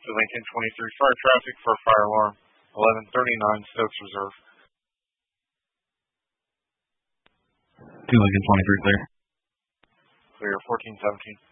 to Lincoln 23 fire traffic for fire alarm 1139 Stokes Reserve. To Lincoln 23 clear. Clear 1417.